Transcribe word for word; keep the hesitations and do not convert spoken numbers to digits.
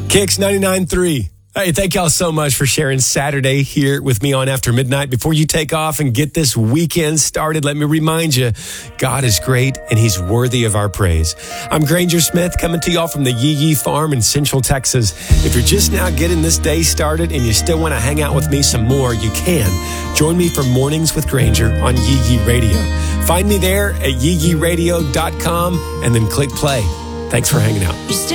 Kicks ninety-nine point three. Hey, thank y'all so much for sharing Saturday here with me on After Midnight. Before you take off and get this weekend started, let me remind you, God is great and he's worthy of our praise. I'm Granger Smith coming to y'all from the Yee Yee Farm in Central Texas. If you're just now getting this day started and you still want to hang out with me some more, you can. Join me for Mornings with Granger on Yee Yee Radio. Find me there at yee yee radio dot com and then click play. Thanks for hanging out.